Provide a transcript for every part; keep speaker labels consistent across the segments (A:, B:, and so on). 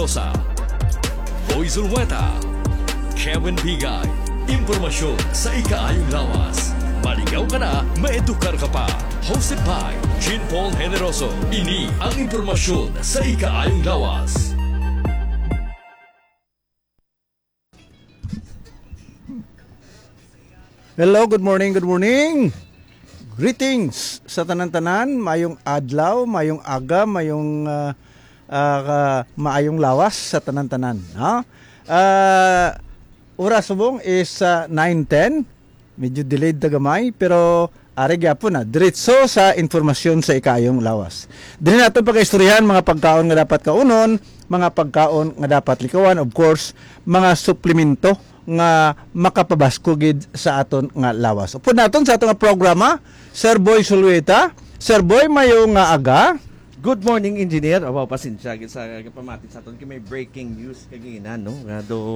A: Mendoza, Boy Zulweta, Kevin Bigay. Impormasyon sa ikaayong lawas. Maligaw ka na, maedukar ka pa. Hosted by Jean Paul Generoso. Ini ang impormasyon sa ikaayong lawas.
B: Hello, good morning, good morning. Greetings sa tanan-tanan, mayong adlaw, mayong aga, mayong maayong lawas sa tanan-tanan. Oras subong is 9:10. Medyo delayed na gamay, pero ari gyapon na diretso sa informasyon sa ikayong lawas. Dili nato pag-istoryahan mga pagkaon nga dapat kaunon, mga pagkaon nga dapat likawan, of course, mga suplemento nga makapabasko gid sa aton nga lawas. Upod naton sa aton nga programa, Sir Boy Zulweta. Sir Boy, mayong nga aga.
C: Good morning, engineer. Awa, pasensya sa pamatin sa aton kay may breaking news kagina, no? Nga do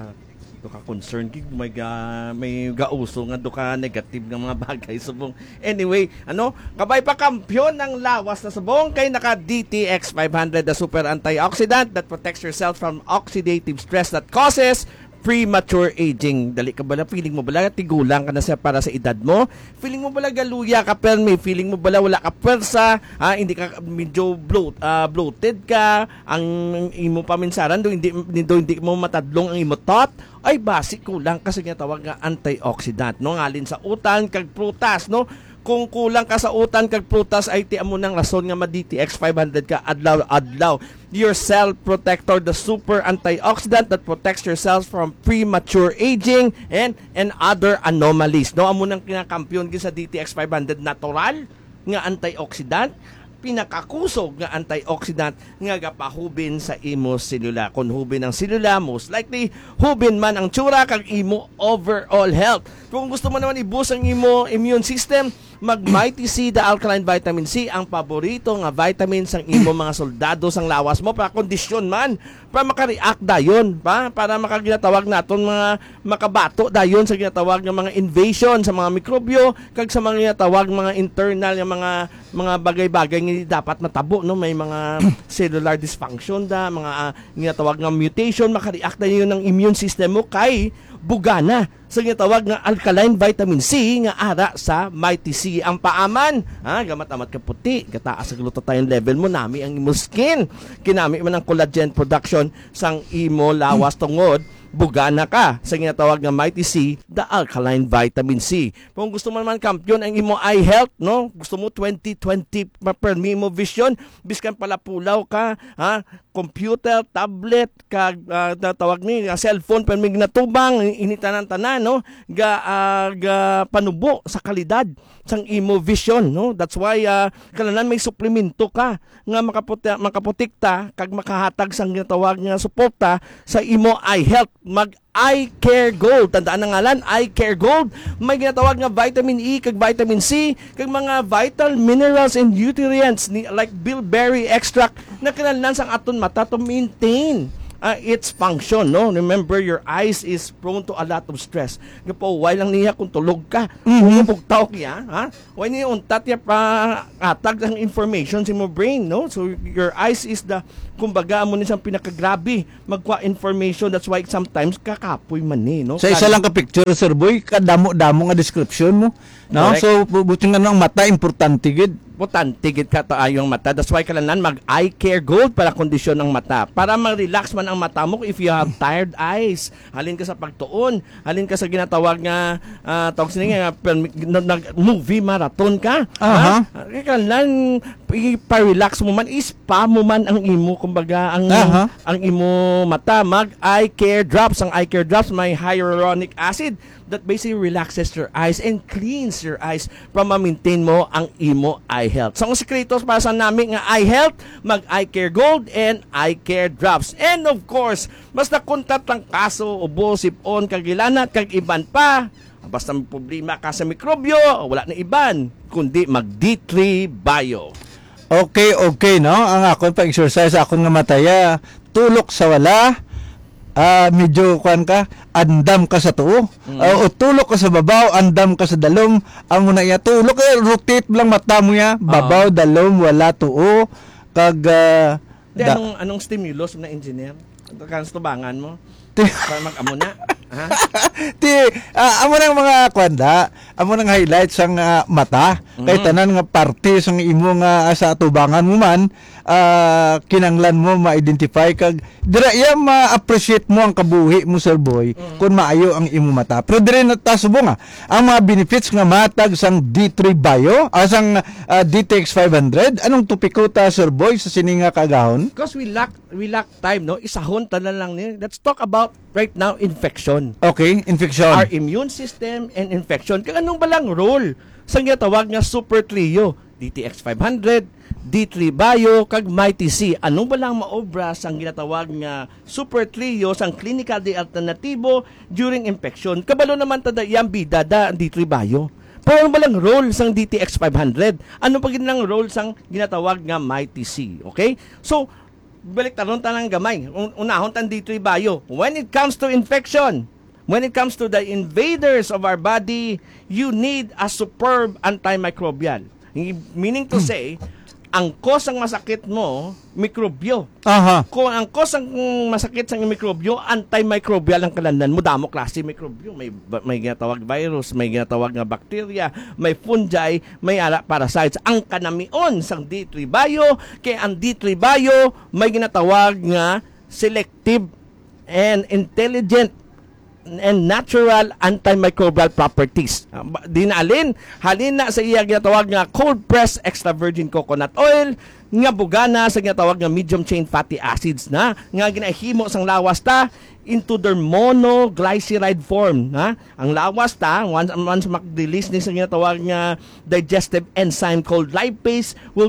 C: ka concern kay may gauso nga do ka negative nga mga bagay subong. Anyway, kabay pa kampiyon ng lawas na subong kay naka DTX 500 the super antioxidant that protects yourself from oxidative stress that causes premature aging. Dali ka bala, feeling mo bala tigulang ka na siya para sa edad mo? Feeling mo bala galuya ka permi? Feeling mo bala wala ka pwersa? Hindi ka medyo bloated ka? Ang imo paminsaran hindi mo matadlong ang imo thought? Ay basi kulang kasi nga tawag nga antioxidant, no? Ngalin sa utan kag prutas, no? Kung kulang ka sa utan kag prutas ay tiam mo ng rason nga ma-DTX 500 ka adlaw. Your cell protector, the super antioxidant that protects your cells from premature aging and other anomalies. No, amo nang kinakampiyon gi sa DTX 500 natural nga antioxidant, pinakakusog nga antioxidant nga gapahubin sa imo selula. Kung hubin ang selula, most likely hubin man ang tsura kag imo overall health. Kung gusto mo naman i-boost ang imo immune system, mag-Mighty C, the alkaline vitamin C, ang paborito nga vitamins ang imo mga soldado sang lawas mo para kondisyon man, para makareact dayon, para makaginatawag naton mga makabato dayon sa ginatawag nga mga invasion sa mga mikrobyo kag sa mga ginatawag mga internal nga mga bagay-bagay nga dapat matabo, no? May mga cellular dysfunction mga ginatawag nga mutation, makareact dayon ng immune system mo kay bugana sa ginatawag nga alkaline vitamin C nga ara sa Mighty C. Ang paaman, gamat-amat ka puti, gataas sa glutathione level mo, nami ang imo skin, kinami man ang collagen production sang imo lawas tungod bugana ka sa ginatawag nga Mighty C, the alkaline vitamin C. Kung gusto mo naman kampiyon ang imo eye health, no? Gusto mo 20/20 permi mo vision, biskan pala pulaw ka, computer, tablet, tawag ni cellphone permi natubang initanan-tanan, no? Ga panubo sa kalidad sang imo vision, no? That's why kalanan may suplemento ka nga makaprotekta kag makahatag sang ginatawag nga suporta sa imo eye health. Mag Eye Care Gold. Tandaan ang ngalan, Eye Care Gold. May ginatawag nga vitamin E kag vitamin C kag mga vital minerals and nutrients like bilberry extract na kinahanglan sang aton mata to maintain its function, no? Remember, your eyes is prone to a lot of stress. Why lang niya kung tulog ka? Kung pugtaw niya, why niya untat niya pa atag ang information sa mo brain, no? So, your eyes is kumbaga mo nisang pinakagrabe magkuha information. That's why sometimes kakapoy man no?
B: Sa isa lang ka picture, Sir Boy, kadamo-damo nga description mo. No? So, buti nga ng mata, importante gid.
C: Importante gid ka yung mata. That's why kailangan mag-eye care gold para kondisyon ng mata. Para mag-relax man ang mata mo if you have tired eyes. Halin ka sa pagtuon. Halin ka sa ginatawag nga tawag sila nga movie marathon ka. Kailangan i-relax mo man, ispa mo man ang imo, kumbaga ang imo mata. Mag-eye care drops. Ang eye care drops may hyaluronic acid that basically relaxes your eyes and cleans your eyes para ma-maintain mo ang imo eye health. So, ang sekretos para sa namin nga eye health, mag-eye care gold and eye care drops. And of course, basta kuntat ang kaso, ubo, sipon, kagilanat, kag iban pa, basta may problema ka sa mikrobyo, wala na iban, kundi mag-D3 Bio.
B: Okay, no? Ang ako pa-exercise, ako nga mataya, tulok sa wala, medyo kuan ka, andam ka sa tuo. O tulok ka sa babaw, andam ka sa dalom. Amo na iya tulok rotate lang mata mo ya, babaw, dalom, wala tuo. Kag
C: Di, anong stimulus na engineer? Ito kang tubangan mo? Para mag-amo na? Ha?
B: Amo nang mga kwanda, amo nang highlights ang mata, kay tanan nga parte sang imo nga sa tubangan mo man, kinanglan mo ma-identify kag dira iya ma-appreciate mo ang kabuhi mo sir boy kung maayo ang imo mata. Pero dire na tasubo nga ang mga benefits nga matag sang D3 Bio, sang DTX 500, anong tupiko ta sir boy sa sininga kagahon?
C: Because we lack time, no? Isahon tanan lang ni. Let's talk about right now infection.
B: Okay, infection.
C: Our immune system and infection. Kaya anong balang role sa tawag nga super trio? DTX 500, D3 Bio, kag Mighty C. Anong balang maobra sa ginatawag nga super trio sang clinical de alternatibo during infection? Kabalo naman tada yang bida da D3 Bio. Pero ano balang role sang DTX 500? Ano pa ginang role sang ginatawag nga Mighty C? Okay? So, balik taron tanang gamay. Unahon tan D3 Bio. When it comes to infection, when it comes to the invaders of our body, you need a superb antimicrobial. Meaning to say, ang cause ang masakit mo, mikrobyo.
B: Aha.
C: Kung ang cause ang masakit sa mikrobyo, antimicrobial ang kalandan mo. Damo klase mikrobyo. May ginatawag virus, may ginatawag nga bacteria, may fungi, may parasites. Ang kanamion sang D3 Bio, kay ang D3 Bio, may ginatawag nga selective and intelligent and natural antimicrobial properties. Halin na sa iya ginatawag nga cold press extra virgin coconut oil, nga bugana sa ginatawag nga medium chain fatty acids na nga ginahimo sang lawas ta into their monoglyceride form. Ha? Ang lawas ta, once mag-release ni sa ginatawag nga digestive enzyme called lipase will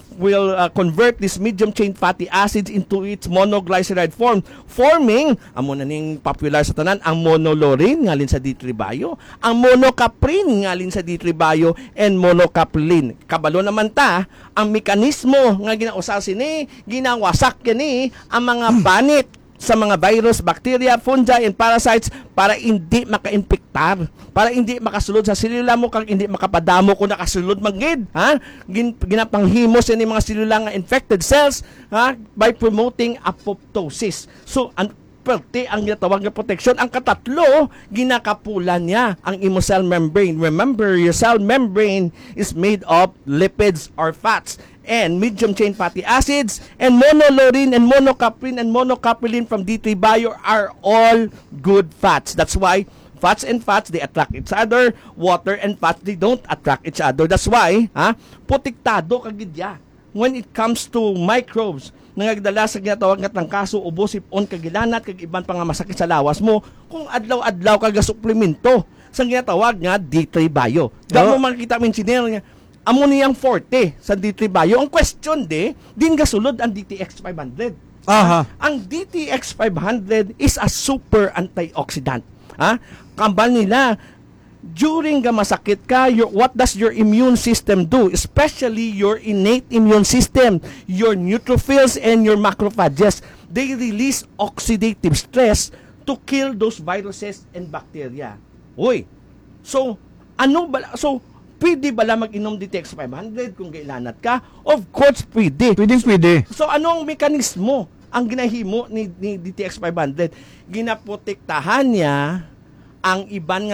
C: convert this medium chain fatty acids into its monoglyceride form, forming, amo na ning popular sa tanan, ang monolaurin ngalin sa D3 Bio, ang monocaprin ngalin sa D3 Bio, and monocaprilin. Kabalo naman ta, ang mekanismo nga ginausa sini, ginawasak kini ang mga banit sa mga virus, bacteria, fungi, and parasites para hindi maka-infektar, para hindi makasulod sa selula mo, kag hindi makapadamo kung nakasulod magid. Ha? Ginapanghimo sa mga selula nga infected cells, ha? By promoting apoptosis. So, pwerte ang ginatawag na protection. Ang katatlo, ginakapulan niya ang imo cell membrane. Remember, your cell membrane is made of lipids or fats and medium chain fatty acids, and monolaurin and monocaprin and monocaprilin from D3 Bio are all good fats. That's why fats and fats, they attract each other. Water and fats, they don't attract each other. That's why, protektado kagidya when it comes to microbes na nagdala sa ginatawag nga trangkaso, ubo, sipon, kagilanat, kag iban pa nga masakit sa lawas mo, kung adlaw-adlaw kag suplemento sa ginatawag nga D3 Bio. Damo makita mo engineer nga amo niyang forte sa D3 Bio. Ang question din gasulod ang DTX 500.
B: Aha.
C: Ang DTX 500 is a super antioxidant. Kambal nila, during masakit ka, what does your immune system do? Especially your innate immune system, your neutrophils and your macrophages. They release oxidative stress to kill those viruses and bacteria. Uy, so, pwede bala mag-inom DTX 500 kung kailanat ka? Of course, pwede.
B: Pwede.
C: So, anong mekanismo ang ginahimo ni DTX 500? Ginaprotektahan niya ang iban nga